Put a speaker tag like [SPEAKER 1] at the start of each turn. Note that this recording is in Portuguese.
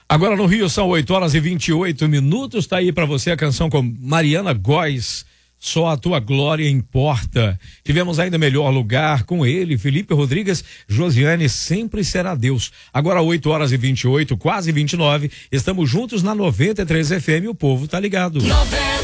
[SPEAKER 1] Agora no Rio são 8h28. Tá aí pra você a canção com Mariana Góes, Só a Tua Glória Importa. Tivemos ainda Melhor Lugar com ele, Felipe Rodrigues, Josiane, Sempre Será Deus. Agora 8h28, quase 29. Estamos juntos na 93 FM, o povo tá ligado. 93.